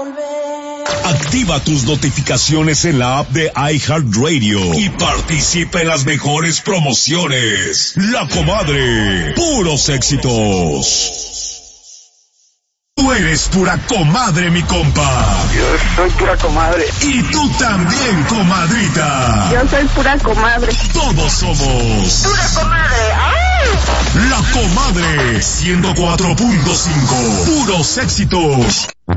Activa tus notificaciones en la app de iHeartRadio y participa en las mejores promociones. La Comadre, puros éxitos. Tú eres pura comadre, mi compa. Yo soy pura comadre. Y tú también, comadrita. Yo soy pura comadre. Todos somos pura comadre. ¡Ay! La Comadre 104.5. Puros éxitos.